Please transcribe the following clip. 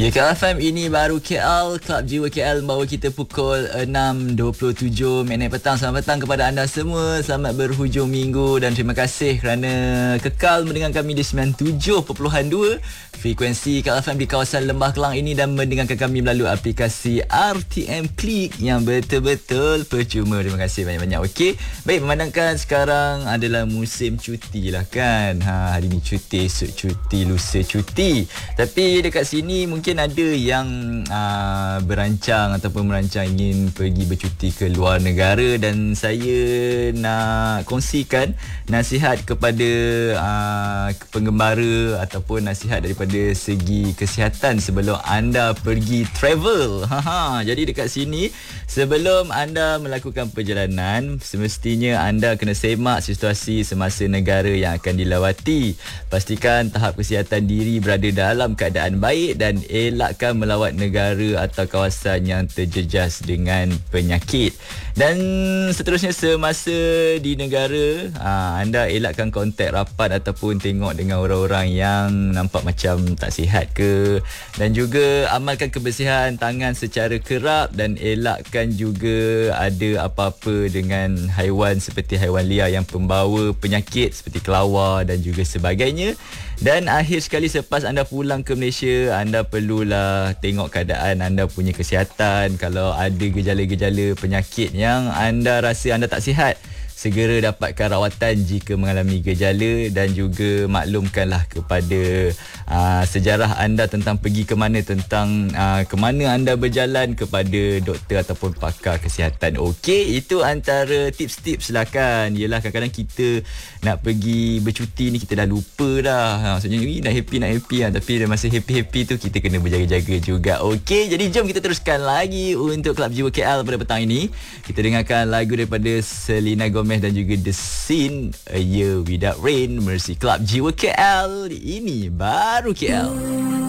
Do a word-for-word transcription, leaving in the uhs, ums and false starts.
Ya, K L F M ini baru K L, Klub Jiwa K L membawa kita pukul enam dua puluh tujuh minit petang. Selamat petang kepada anda semua. Selamat berhujung minggu dan terima kasih kerana kekal mendengar kami di sembilan puluh tujuh perpuluhan dua frekuensi K L F M di kawasan Lembah Kelang ini dan mendengarkan kami melalui aplikasi R T M Click yang betul-betul percuma. Terima kasih banyak-banyak. Okey, baik, memandangkan sekarang adalah musim cuti lah kan. Ha, hari ni cuti, esok cuti, lusa cuti. Tapi dekat sini mungkin ada yang uh, berancang ataupun merancang ingin pergi bercuti ke luar negara, dan saya nak kongsikan nasihat kepada uh, penggembara ataupun nasihat daripada segi kesihatan sebelum anda pergi travel. Ha, jadi dekat sini sebelum anda melakukan perjalanan, semestinya anda kena semak situasi semasa negara yang akan dilawati. Pastikan tahap kesihatan diri berada dalam keadaan baik dan elakkan melawat negara atau kawasan yang terjejas dengan penyakit. Dan seterusnya, semasa di negara, aa, anda elakkan kontak rapat ataupun tengok dengan orang-orang yang nampak macam tak sihat ke. Dan juga amalkan kebersihan tangan secara kerap dan elakkan juga ada apa-apa dengan haiwan seperti haiwan liar yang pembawa penyakit seperti kelawar dan juga sebagainya. Dan akhir sekali, selepas anda pulang ke Malaysia, anda perlulah tengok keadaan anda punya kesihatan. Kalau ada gejala-gejala penyakit yang anda rasa anda tak sihat, segera dapatkan rawatan jika mengalami gejala, dan juga maklumkanlah kepada uh, sejarah anda tentang pergi ke mana, tentang uh, ke mana anda berjalan kepada doktor ataupun pakar kesihatan. Okey, itu antara tips-tips lah kan. Yelah, kadang-kadang kita nak pergi bercuti ni kita dah lupa dah. Ha, maksudnya ni dah happy nak happy lah, tapi masa happy-happy tu kita kena berjaga-jaga juga. Okey, jadi jom kita teruskan lagi untuk Klub Jiwa K L pada petang ini. Kita dengarkan lagu daripada Selena Gomez dan juga The Scene, A Year Without Rain, Mercy Klub Jiwa K L. Ini baru K L.